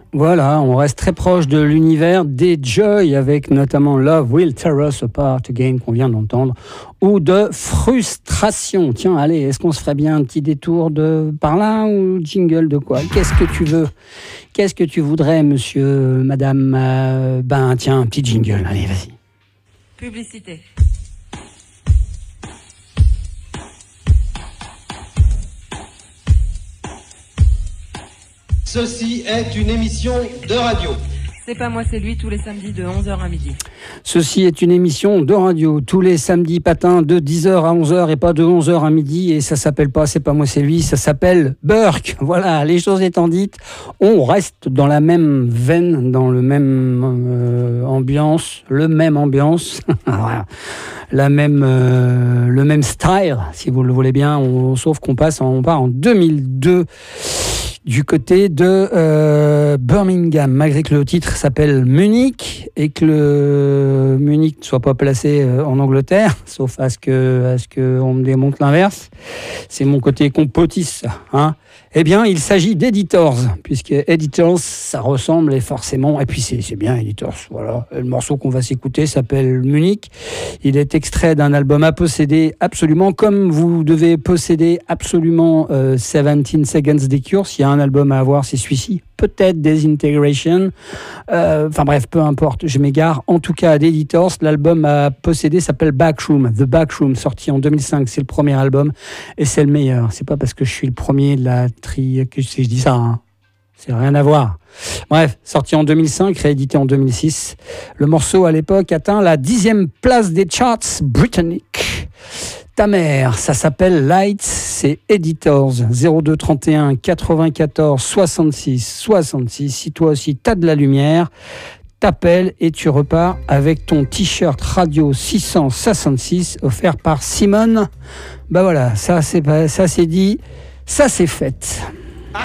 Voilà, on reste très proche de l'univers des Joy avec notamment Love Will Tear Us Apart Again qu'on vient d'entendre ou de Frustration. Tiens, allez, est-ce qu'on se ferait bien un petit détour de par là ou jingle de quoi? Qu'est-ce que tu veux? Qu'est-ce que tu voudrais, monsieur, madame? Tiens, un petit jingle, allez, vas-y. Publicité. Ceci est une émission de radio. C'est pas moi, c'est lui, tous les samedis de 11h à midi. Ceci est une émission de radio, tous les samedis patins de 10h à 11h et pas de 11h à midi. Et ça s'appelle pas C'est pas moi, c'est lui, ça s'appelle Burke. Voilà, les choses étant dites, on reste dans la même veine, dans le même ambiance, le même style, si vous le voulez bien. Sauf qu'on part en 2002. Du côté de Birmingham, malgré que le titre s'appelle Munich et que le Munich ne soit pas placé en Angleterre, sauf à ce que on me démontre l'inverse. C'est mon côté compotiste, ça, hein. Eh bien, il s'agit d'Editors, puisque Editors, ça ressemble et forcément, et puis c'est bien Editors, voilà. Le morceau qu'on va s'écouter s'appelle Munich. Il est extrait d'un album à posséder absolument, comme vous devez posséder absolument 17 Seconds des Cure. S'il y a un album à avoir, c'est celui-ci. Peut-être Desintegration. Bref, peu importe, je m'égare. En tout cas, d'Editors, l'album à posséder s'appelle Backroom. The Backroom, sorti en 2005. C'est le premier album et c'est le meilleur. C'est pas parce que je suis le premier de la tri que je dis ça, hein. C'est rien à voir. Bref, sorti en 2005, réédité en 2006. Le morceau, à l'époque, atteint la 10e place des charts britanniques. Ta mère, ça s'appelle Lights, c'est Editors, 02 31 94 66 66. Si toi aussi t'as de la lumière, t'appelles et tu repars avec ton t-shirt radio 666 offert par Simone. Voilà, ça c'est dit, ça c'est fait.